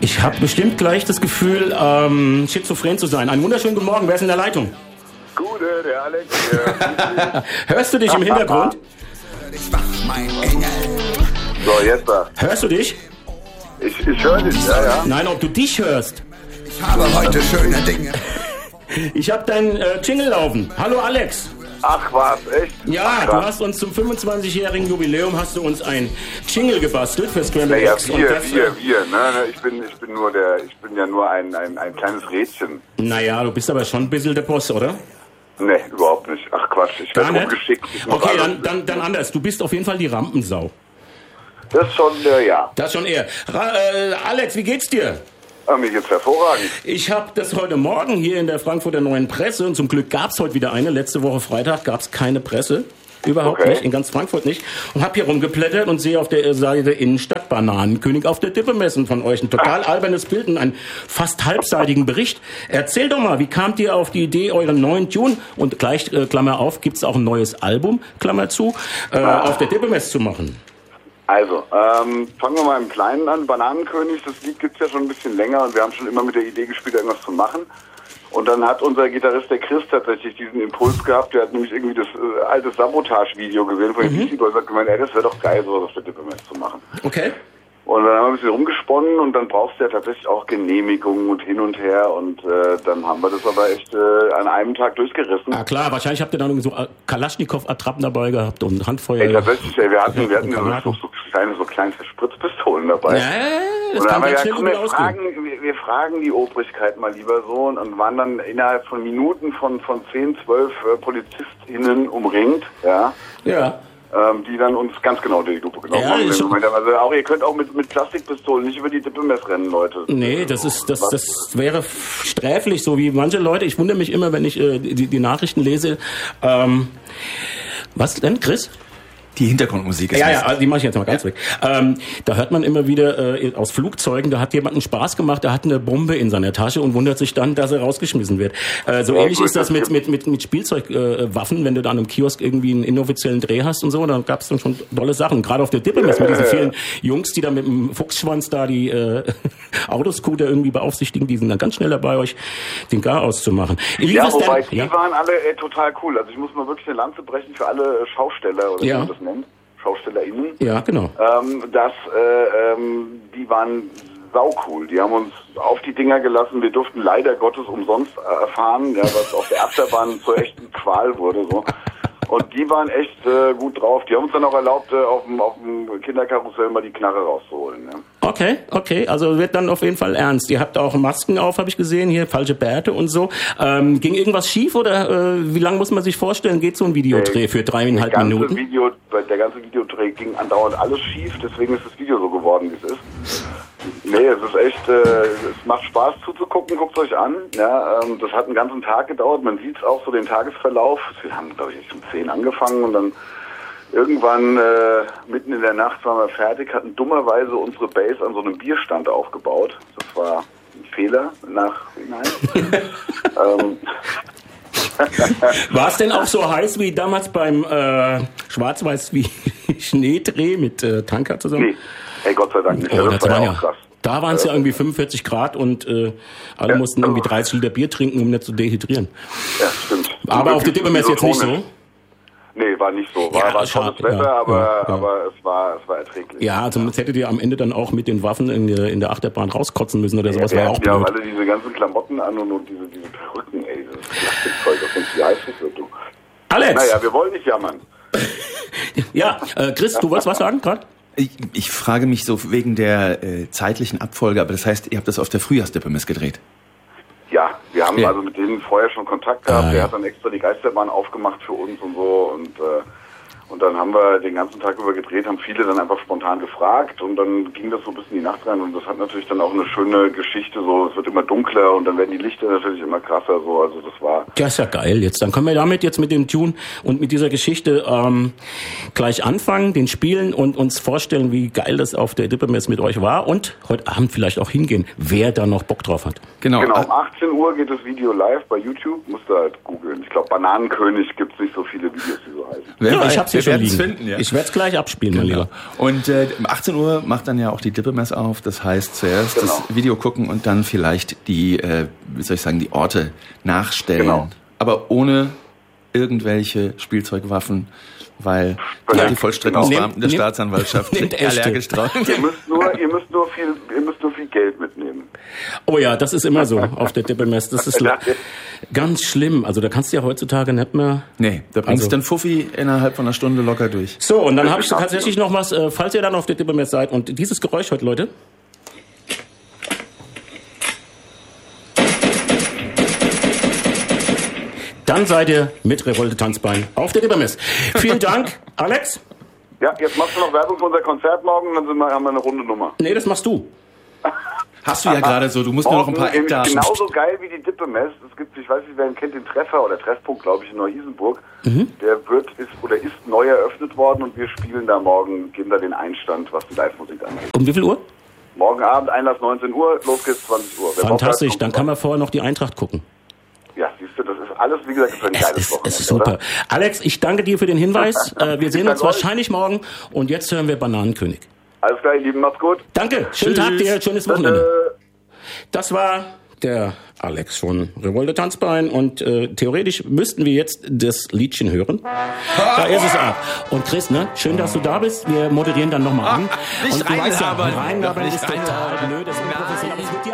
Ich habe bestimmt gleich das Gefühl, schizophren zu sein. Einen wunderschönen guten Morgen. Wer ist in der Leitung? Gute, der Alex. Hörst du dich im Hintergrund? So, jetzt da. Hörst du dich? Ich höre dich, ja. Nein, ob du dich hörst. Ich habe heute schöne Dinge. Ich habe deinen Jingle laufen. Hallo Alex. Ach was, echt? Ja, Ach, du hast uns zum 25-jährigen Jubiläum hast du uns ein Jingle gebastelt für Scramble naja, Eggs. wir, ne? Ich bin ja nur ein kleines Rädchen. Naja, du bist aber schon ein bisschen der Boss, oder? Nee, überhaupt nicht. Ach Quatsch, ich werde rumgeschickt. Okay, dann anders. Du bist auf jeden Fall die Rampensau. Das schon, ja. Das schon eher. Alex, wie geht's dir? Mir geht's hervorragend. Ich habe das heute Morgen hier in der Frankfurter Neuen Presse, und zum Glück gab's heute wieder eine. Letzte Woche Freitag gab's keine Presse. Überhaupt nicht, in ganz Frankfurt nicht. Und habe hier rumgeblättert und sehe auf der Seite Innenstadt Bananenkönig auf der Dippe-Messen von euch. Ein total albernes Bild und einen fast halbseitigen Bericht. Erzähl doch mal, wie kamt ihr auf die Idee, euren neuen Tune, und gleich, Klammer auf, gibt's auch ein neues Album, Klammer zu, auf der Dippe-Messe zu machen? Also, fangen wir mal im Kleinen an. Bananenkönig, das Lied gibt's ja schon ein bisschen länger und wir haben schon immer mit der Idee gespielt, irgendwas zu machen. Und dann hat unser Gitarrist, der Chris, tatsächlich diesen Impuls gehabt. Der hat nämlich irgendwie das alte Sabotage-Video gewählt, von dem Beastie Boys hat gemeint, das wäre doch geil, sowas auf der Dippe-Messe zu machen. Okay. Und dann haben wir ein bisschen rumgesponnen und dann brauchst du ja tatsächlich auch Genehmigungen und hin und her und dann haben wir das aber echt an einem Tag durchgerissen. Ah klar, wahrscheinlich habt ihr dann so Kalaschnikow-Attrappen dabei gehabt und Handfeuer. Ey, tatsächlich, wir hatten so kleine Spritzpistolen dabei. Ja, das und dann kann haben wir ganz gesagt, schnell wir fragen die Obrigkeit mal lieber so und waren dann innerhalb von Minuten von 10, 12 PolizistInnen umringt, ja. Ja. Die dann uns ganz genau die Lupe genommen haben. Also auch, ihr könnt auch mit Plastikpistolen nicht über die Dippe-Messe rennen, Leute. Nee, das wäre sträflich, so wie manche Leute. Ich wundere mich immer, wenn ich die Nachrichten lese. Was denn, Chris? Die Hintergrundmusik ist Ja, die mache ich jetzt mal ganz weg. Da hört man immer wieder aus Flugzeugen, da hat jemand einen Spaß gemacht, der hat eine Bombe in seiner Tasche und wundert sich dann, dass er rausgeschmissen wird. So ähnlich ist das mit Spielzeugwaffen, wenn du da an einem Kiosk irgendwie einen inoffiziellen Dreh hast und so, dann gab es dann schon tolle Sachen. Gerade auf der Dippe-Messe mit diesen vielen Jungs, die da mit dem Fuchsschwanz da die Autoscooter irgendwie beaufsichtigen, die sind dann ganz schnell dabei, euch den Garaus zu machen. Die waren alle total cool. Also ich muss mal wirklich eine Lanze brechen für alle Schausteller oder wie man das nennt. SchaustellerInnen. Ja, genau. Die waren saucool. Die haben uns auf die Dinger gelassen. Wir durften leider Gottes umsonst erfahren, was auf der Achterbahn zur echten Qual wurde. So. Und die waren echt gut drauf. Die haben uns dann auch erlaubt, auf dem Kinderkarussell mal die Knarre rauszuholen. Ja. Okay, also wird dann auf jeden Fall ernst. Ihr habt auch Masken auf, habe ich gesehen, hier falsche Bärte und so. Ging irgendwas schief oder wie lange muss man sich vorstellen, geht so ein Videodreh für 3,5 Minuten? Der ganze Videodreh ging andauernd alles schief, deswegen ist das Video so geworden, wie es ist. Nee, es ist echt, es macht Spaß zuzugucken, guckt euch an. Ja, das hat einen ganzen Tag gedauert, man sieht auch so den Tagesverlauf. Wir haben, glaube ich, um 10 angefangen und dann irgendwann mitten in der Nacht waren wir fertig, hatten dummerweise unsere Base an so einem Bierstand aufgebaut. Das war ein Fehler nachhinein. War es denn auch so heiß wie damals beim Schwarz-Weiß wie Schneedreh mit Tanker zusammen? Nee, ey, Gott sei Dank nicht. Das war ja auch krass. Da waren es ja irgendwie 45 Grad und alle mussten irgendwie 30 Liter Bier trinken, um nicht zu dehydrieren. Ja, stimmt. Aber auf der Dippe-Messe jetzt nicht so? Nee, war nicht so. War tolles Wetter, aber es war erträglich. Ja, also das hättet ihr am Ende dann auch mit den Waffen in der Achterbahn rauskotzen müssen oder sowas. Ja, war auch blöd. Wir haben alle diese ganzen Klamotten an und diese Perücken, ey, das Plastikzeug, das uns wie heiß wird, du. Alex! Naja, wir wollen nicht jammern. Ja, Chris, du wolltest was sagen gerade? Ich frage mich so wegen der zeitlichen Abfolge, aber das heißt, ihr habt das auf der Frühjahrsdippe-Messe gedreht? Ja, wir haben also mit denen vorher schon Kontakt gehabt. Der hat dann extra die Geisterbahn aufgemacht für uns und so und dann haben wir den ganzen Tag über gedreht, haben viele dann einfach spontan gefragt und dann ging das so ein bisschen in die Nacht rein und das hat natürlich dann auch eine schöne Geschichte, so es wird immer dunkler und dann werden die Lichter natürlich immer krasser, so, also das war... Ja, ist ja geil jetzt. Dann können wir damit jetzt mit dem Tune und mit dieser Geschichte gleich anfangen, den spielen und uns vorstellen, wie geil das auf der Dippe-Messe mit euch war und heute Abend vielleicht auch hingehen, wer da noch Bock drauf hat. Genau, um 18 Uhr geht das Video live bei YouTube, musst du halt googeln. Ich glaube, Bananenkönig gibt's nicht so viele Videos, die so heißen. Ja, ich hab's hier schon liegen. Finden, ja. Ich werde es gleich abspielen, mein Lieber. Und um 18 Uhr macht dann ja auch die Dippemess auf. Das heißt, zuerst das Video gucken und dann vielleicht die, die Orte nachstellen. Genau. Aber ohne irgendwelche Spielzeugwaffen, weil die Vollstreckungsbeamten der Staatsanwaltschaft sind allergisch drauf. Ihr müsst nur viel Geld mitnehmen. Oh ja, das ist immer so auf der Dippemess. Das ist ganz schlimm. Also da kannst du ja heutzutage nicht mehr... Nee, da bringst du dann Fuffi innerhalb von einer Stunde locker durch. So, und dann habe ich tatsächlich noch was, falls ihr dann auf der Dippemess seid. Und dieses Geräusch heute, Leute... Dann seid ihr mit Revolte Tanzbein auf der Dippemess. Vielen Dank, Alex. Ja, jetzt machst du noch Werbung für unser Konzert morgen und dann haben wir eine runde Nummer. Nee, das machst du. Hast du ja gerade so, du musst nur noch ein paar Eckdaten. Genauso geil wie die Dippemess. Es gibt, ich weiß nicht, wer ihn kennt, den Treffer oder Treffpunkt, glaube ich, in Neu-Isenburg. Der ist neu eröffnet worden und wir spielen da morgen, geben da den Einstand, was die Live-Musik angeht. Um wie viel Uhr? Morgen Abend, Einlass 19 Uhr, los geht's 20 Uhr. Fantastisch, dann kann man vorher noch die Eintracht gucken. Ja, siehst du, das ist alles, wie gesagt, ein geiles Wochenende. Es ist super. Oder? Alex, ich danke dir für den Hinweis. Wir sehen uns wahrscheinlich morgen und jetzt hören wir Bananenkönig. Alles klar, ihr Lieben, macht's gut. Danke, schönen Tag dir, schönes Wochenende. Das war der Alex von Revolte Tanzbein und theoretisch müssten wir jetzt das Liedchen hören. Da ist es ab. Und Chris, ne, schön, dass du da bist. Wir moderieren dann nochmal an. Nicht und du weißt ja, reinlabern. reinlabern ist total blöd. Das ist